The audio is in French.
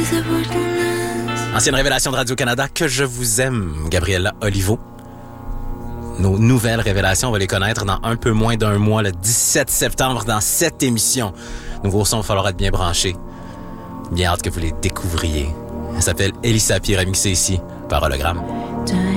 Ancienne révélation de Radio-Canada, Que je vous aime, Gabriella Olivo. Nos nouvelles révélations, on va les connaître dans un peu moins d'un mois, le 17 septembre, dans cette émission. Nouveau son, il va falloir être bien branché. Bien hâte que vous les découvriez. Elle s'appelle Elisa Pierre, remixée ici par Hologramme.